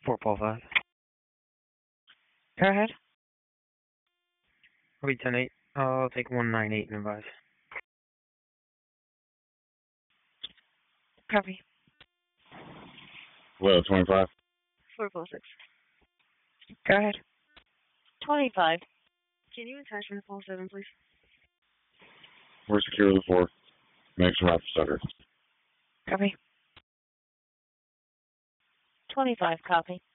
4 Paul 5. Go ahead. I'll be 10-8. I'll take 198 and advise. Copy. Well, 25. 4 Paul 6. Go ahead. 25. Can you attach from the Paul 7, please? We're secure the 4. Make some out for sucker. Copy. 25, copy.